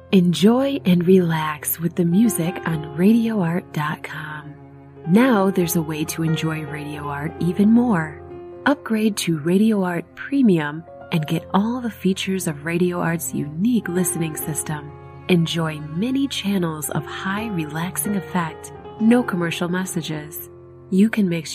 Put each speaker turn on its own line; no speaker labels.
Enjoy and relax with the music on RadioArt.com. Now there's a way to enjoy Radio Art even more. Upgrade to Radio Art Premium and get all the features of Radio Art's unique listening system. Enjoy many channels of high relaxing effect, no commercial messages. You can mix